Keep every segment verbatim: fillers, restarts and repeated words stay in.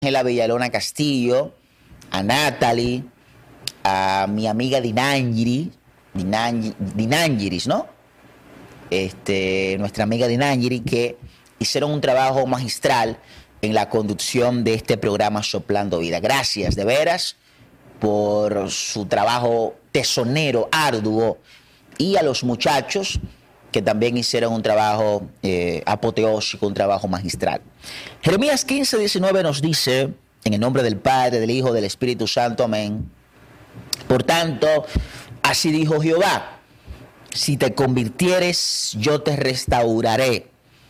Ángela Villalona Castillo, a Natalie, a mi amiga Dinangiri, Dinang, Dinangiris, ¿no? Este, nuestra amiga Dinangiri, que hicieron un trabajo magistral en la conducción de este programa Soplando Vida. Gracias, de veras, por su trabajo tesonero, arduo, y a los muchachos que también hicieron un trabajo eh, apoteósico, un trabajo magistral. Jeremías quince, diecinueve nos dice, en el nombre del Padre, del Hijo, del Espíritu Santo, amén. Por tanto, así dijo Jehová, si te convirtieres, yo te restauraré,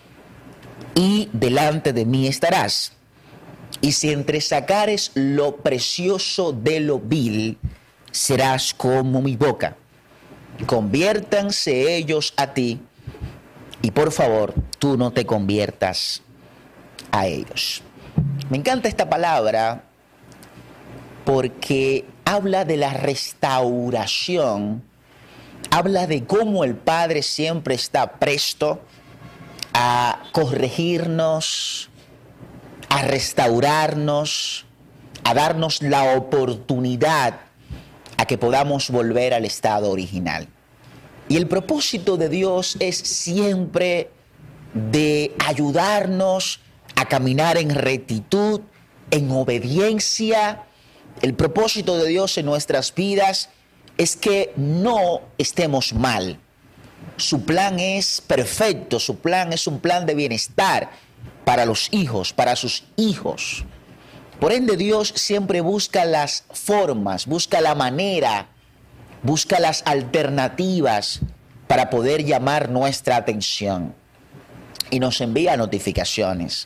y delante de mí estarás. Y si entresacares lo precioso de lo vil, serás como mi boca. Conviértanse ellos a ti, y por favor, tú no te conviertas a ellos. Me encanta esta palabra porque habla de la restauración, habla de cómo el Padre siempre está presto a corregirnos, a restaurarnos, a darnos la oportunidad a que podamos volver al estado original. Y el propósito de Dios es siempre de ayudarnos a caminar en rectitud, en obediencia. El propósito de Dios en nuestras vidas es que no estemos mal. Su plan es perfecto, su plan es un plan de bienestar para los hijos, para sus hijos. Por ende, Dios siempre busca las formas, busca la manera, busca las alternativas para poder llamar nuestra atención. Y nos envía notificaciones.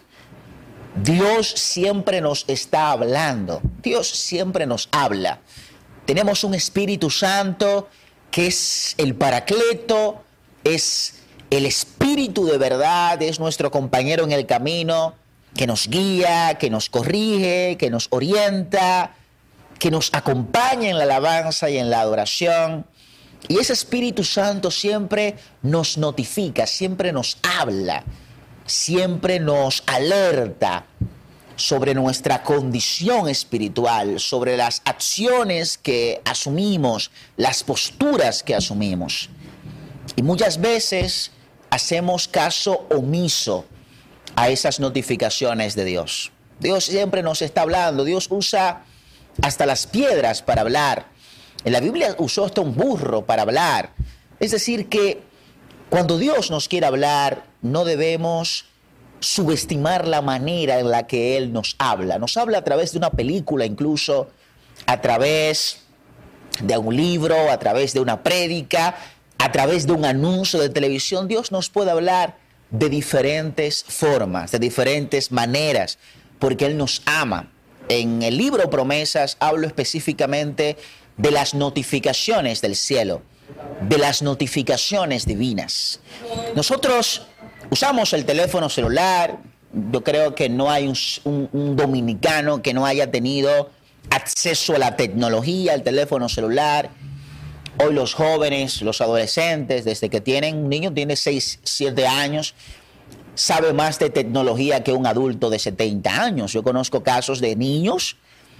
Dios siempre nos está hablando. Dios siempre nos habla. Tenemos un Espíritu Santo que es el Paracleto, es el Espíritu de verdad, es nuestro compañero en el camino, que nos guía, que nos corrige, que nos orienta, que nos acompaña en la alabanza y en la adoración. Y ese Espíritu Santo siempre nos notifica, siempre nos habla, siempre nos alerta sobre nuestra condición espiritual, sobre las acciones que asumimos, las posturas que asumimos. Y muchas veces hacemos caso omiso a esas notificaciones de Dios. Dios siempre nos está hablando. Dios usa hasta las piedras para hablar. En la Biblia usó hasta un burro para hablar. Es decir que cuando Dios nos quiere hablar, no debemos subestimar la manera en la que Él nos habla. Nos habla a través de una película, incluso a través de un libro, a través de una prédica, a través de un anuncio de televisión. Dios nos puede hablar de diferentes formas, de diferentes maneras, porque Él nos ama. En el libro Promesas hablo específicamente de las notificaciones del cielo, de las notificaciones divinas. Nosotros usamos el teléfono celular. Yo creo que no hay un, un, un dominicano que no haya tenido acceso a la tecnología, al teléfono celular. Hoy los jóvenes, los adolescentes, desde que tienen, un niño tiene seis, siete años, sabe más de tecnología que un adulto de setenta años. Yo conozco casos de niños,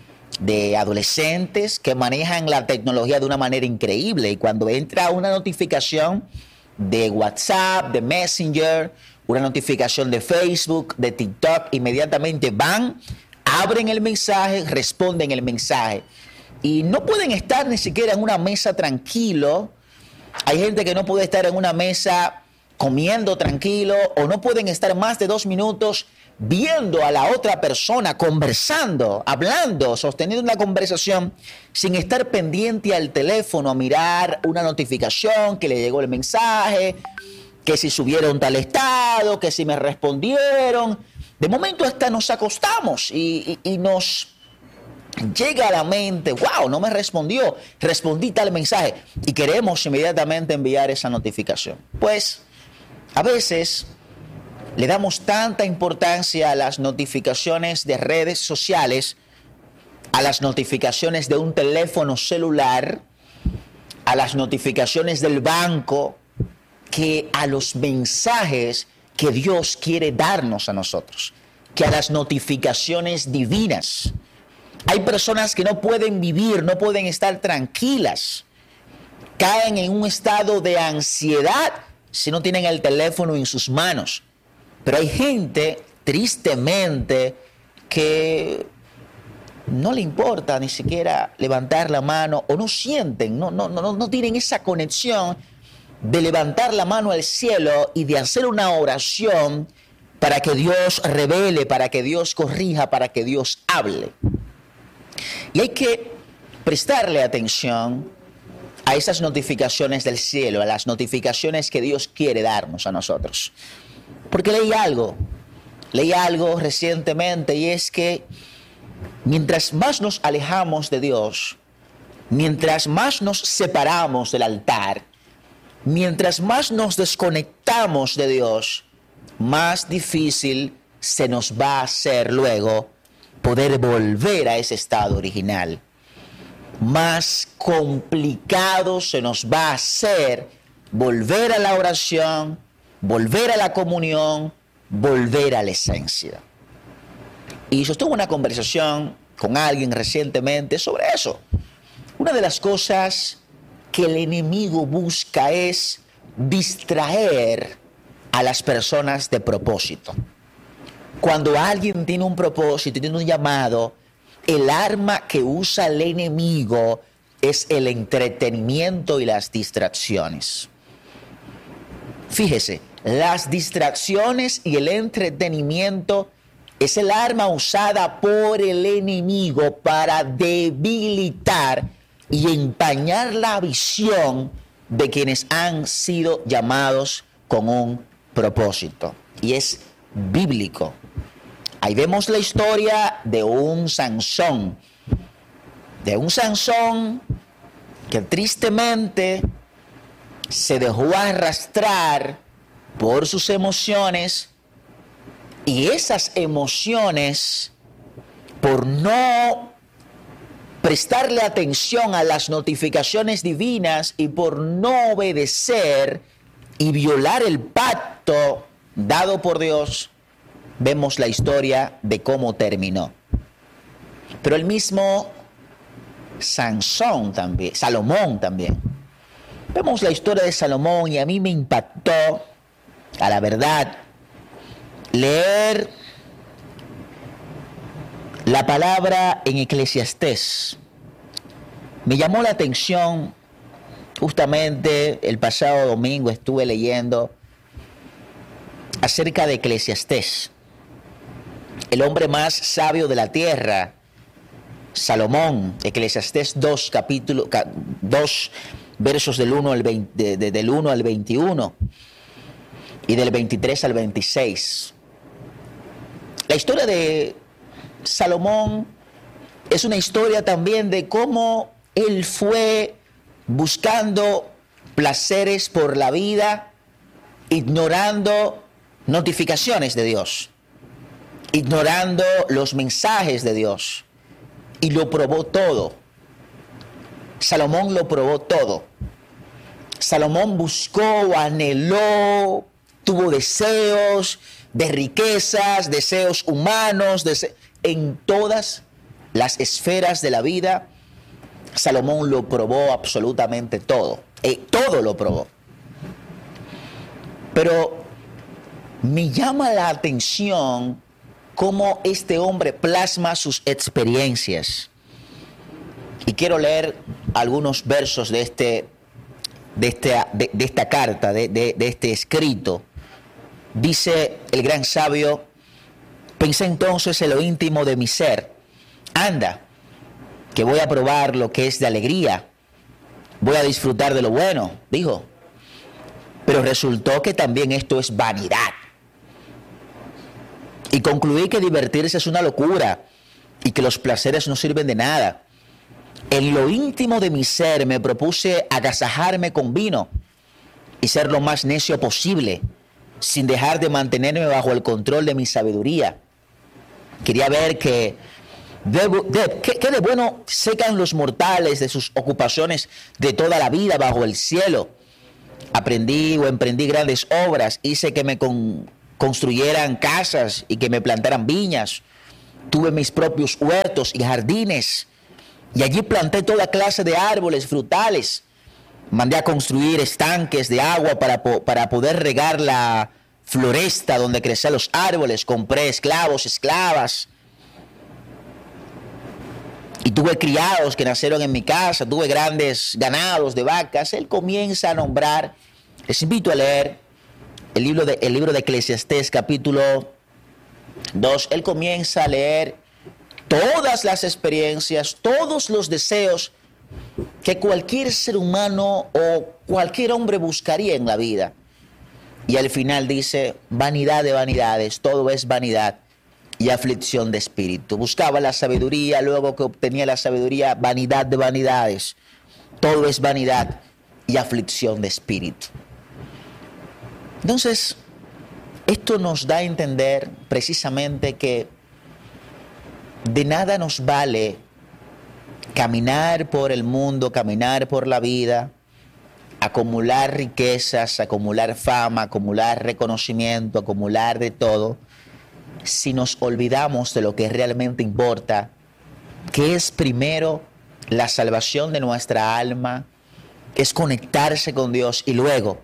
de adolescentes que manejan la tecnología de una manera increíble. Y cuando entra una notificación de WhatsApp, de Messenger, una notificación de Facebook, de TikTok, inmediatamente van, abren el mensaje, responden el mensaje. Y no pueden estar ni siquiera en una mesa tranquilo. Hay gente que no puede estar en una mesa comiendo tranquilo, o no pueden estar más de dos minutos viendo a la otra persona, conversando, hablando, sosteniendo una conversación, sin estar pendiente al teléfono, a mirar una notificación, que le llegó el mensaje, que si subieron tal estado, que si me respondieron. De momento hasta nos acostamos y, y, y nos llega a la mente, wow, no me respondió, respondí tal mensaje, y queremos inmediatamente enviar esa notificación. Pues a veces le damos tanta importancia a las notificaciones de redes sociales, a las notificaciones de un teléfono celular, a las notificaciones del banco, que a los mensajes que Dios quiere darnos a nosotros. que a las notificaciones divinas. Hay personas que no pueden vivir, no pueden estar tranquilas. Caen en un estado de ansiedad si no tienen el teléfono en sus manos. Pero hay gente, tristemente, que no le importa ni siquiera levantar la mano o no sienten, no, no, no, no tienen esa conexión de levantar la mano al cielo y de hacer una oración para que Dios revele, para que Dios corrija, para que Dios hable. Y hay que prestarle atención a esas notificaciones del cielo, a las notificaciones que Dios quiere darnos a nosotros. Porque leí algo, leí algo recientemente y es que mientras más nos alejamos de Dios, mientras más nos separamos del altar, mientras más nos desconectamos de Dios, más difícil se nos va a hacer luego poder volver a ese estado original. Más complicado se nos va a hacer volver a la oración, volver a la comunión, volver a la esencia. Y sostuve una conversación con alguien recientemente sobre eso. Una de las cosas que el enemigo busca es distraer a las personas de propósito. Cuando alguien tiene un propósito, tiene un llamado, el arma que usa el enemigo es el entretenimiento y las distracciones. Fíjese, las distracciones y el entretenimiento es el arma usada por el enemigo para debilitar y empañar la visión de quienes han sido llamados con un propósito. Y es bíblico. Ahí vemos la historia de un Sansón, de un Sansón que tristemente se dejó arrastrar por sus emociones y esas emociones, por no prestarle atención a las notificaciones divinas y por no obedecer y violar el pacto dado por Dios, vemos la historia de cómo terminó. Pero el mismo Sansón también, Salomón también. Vemos la historia de Salomón y a mí me impactó, a la verdad, leer la palabra en Eclesiastés. Me llamó la atención, justamente el pasado domingo estuve leyendo acerca de Eclesiastés. El hombre más sabio de la tierra, Salomón, Eclesiastés dos, capítulo dos, versos del uno al veinte, de, de, del uno al veintiuno y del veintitrés al veintiséis. La historia de Salomón es una historia también de cómo él fue buscando placeres por la vida, ignorando notificaciones de Dios, ignorando los mensajes de Dios, y lo probó todo. Salomón lo probó todo. Salomón buscó, anheló, tuvo deseos de riquezas, deseos humanos, dese- en todas las esferas de la vida. Salomón lo probó absolutamente todo. Eh, todo lo probó. Pero me llama la atención cómo este hombre plasma sus experiencias. Y quiero leer algunos versos de, este, de, este, de, de esta carta, de, de, de este escrito. Dice el gran sabio: pensé entonces en lo íntimo de mi ser. Anda, que voy a probar lo que es de alegría. Voy a disfrutar de lo bueno, dijo. Pero resultó que también esto es vanidad. Y concluí que divertirse es una locura y que los placeres no sirven de nada. En lo íntimo de mi ser me propuse agasajarme con vino y ser lo más necio posible, sin dejar de mantenerme bajo el control de mi sabiduría. Quería ver que de, de, que, que de bueno secan los mortales de sus ocupaciones de toda la vida bajo el cielo. Aprendí o emprendí grandes obras, hice que me con, construyeran casas y que me plantaran viñas. Tuve mis propios huertos y jardines y allí planté toda clase de árboles frutales. Mandé a construir estanques de agua para, para poder regar la floresta donde crecían los árboles. Compré esclavos, esclavas. Y tuve criados que nacieron en mi casa. Tuve grandes ganados de vacas. Él comienza a nombrar. Les invito a leer el libro de, el libro de Eclesiastés, capítulo dos. Él comienza a leer todas las experiencias, todos los deseos que cualquier ser humano o cualquier hombre buscaría en la vida. Y al final dice, vanidad de vanidades, todo es vanidad y aflicción de espíritu. Buscaba la sabiduría, luego que obtenía la sabiduría, vanidad de vanidades, todo es vanidad y aflicción de espíritu. Entonces, esto nos da a entender precisamente que de nada nos vale caminar por el mundo, caminar por la vida, acumular riquezas, acumular fama, acumular reconocimiento, acumular de todo, si nos olvidamos de lo que realmente importa, que es primero la salvación de nuestra alma, es conectarse con Dios y luego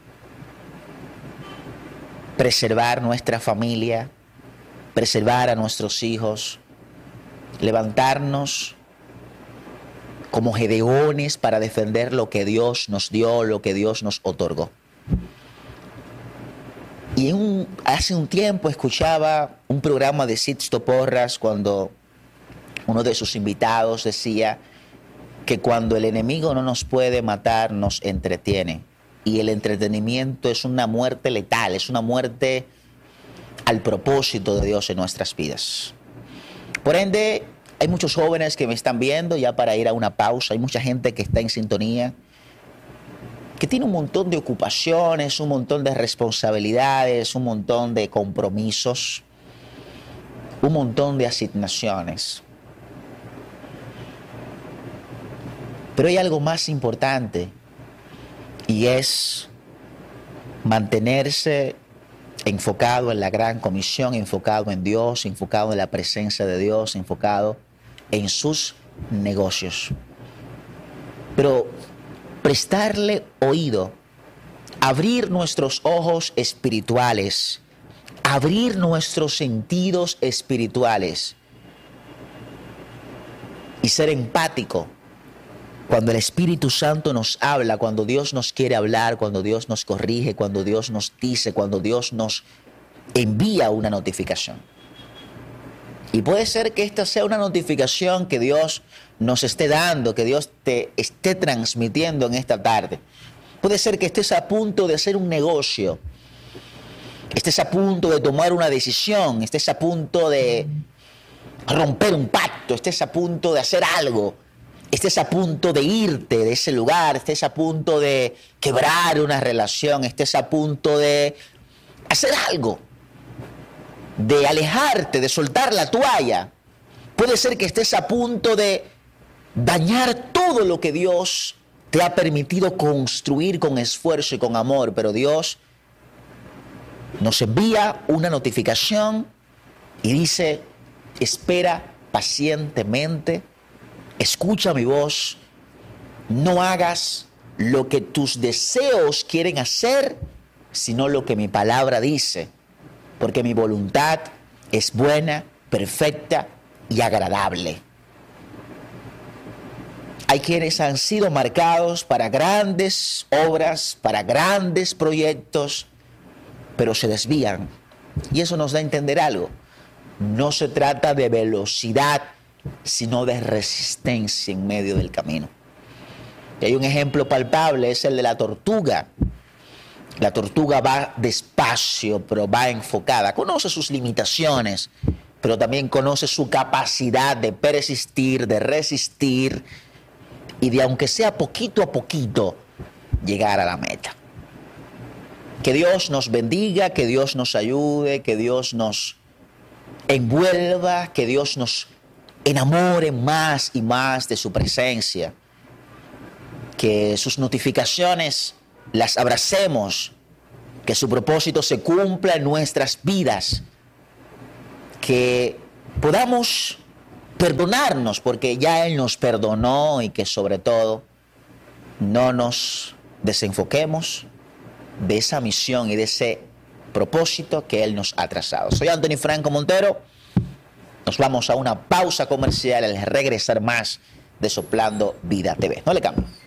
preservar nuestra familia, preservar a nuestros hijos, levantarnos como gedeones para defender lo que Dios nos dio, lo que Dios nos otorgó. Y en un, hace un tiempo escuchaba un programa de Sixto Porras cuando uno de sus invitados decía que cuando el enemigo no nos puede matar, nos entretiene. Y el entretenimiento es una muerte letal, es una muerte al propósito de Dios en nuestras vidas. Por ende, hay muchos jóvenes que me están viendo ya para ir a una pausa. Hay mucha gente que está en sintonía, que tiene un montón de ocupaciones, un montón de responsabilidades, un montón de compromisos, un montón de asignaciones. Pero hay algo más importante y es mantenerse enfocado en la gran comisión, enfocado en Dios, enfocado en la presencia de Dios, enfocado en sus negocios. Pero prestarle oído, abrir nuestros ojos espirituales, abrir nuestros sentidos espirituales y ser empático cuando el Espíritu Santo nos habla, cuando Dios nos quiere hablar, cuando Dios nos corrige, cuando Dios nos dice, cuando Dios nos envía una notificación. Y puede ser que esta sea una notificación que Dios nos esté dando, que Dios te esté transmitiendo en esta tarde. Puede ser que estés a punto de hacer un negocio, estés a punto de tomar una decisión, estés a punto de romper un pacto, estés a punto de hacer algo, estés a punto de irte de ese lugar, estés a punto de quebrar una relación, estés a punto de hacer algo, de alejarte, de soltar la toalla. Puede ser que estés a punto de dañar todo lo que Dios te ha permitido construir con esfuerzo y con amor, pero Dios nos envía una notificación y dice, espera pacientemente, escucha mi voz, no hagas lo que tus deseos quieren hacer, sino lo que mi palabra dice, porque mi voluntad es buena, perfecta y agradable. Hay quienes han sido marcados para grandes obras, para grandes proyectos, pero se desvían. Y eso nos da a entender algo. No se trata de velocidad, sino de resistencia en medio del camino. Y hay un ejemplo palpable, es el de la tortuga. La tortuga va despacio, pero va enfocada. Conoce sus limitaciones, pero también conoce su capacidad de persistir, de resistir y de, aunque sea poquito a poquito, llegar a la meta. Que Dios nos bendiga, que Dios nos ayude, que Dios nos envuelva, que Dios nos enamore más y más de su presencia. Que sus notificaciones las abracemos que su propósito se cumpla en nuestras vidas, que podamos perdonarnos porque ya Él nos perdonó y que sobre todo no nos desenfoquemos de esa misión y de ese propósito que Él nos ha trazado. Soy Anthony Franco Montero. Nos vamos a una pausa comercial al regresar más de Soplando Vida T V. No le cambien.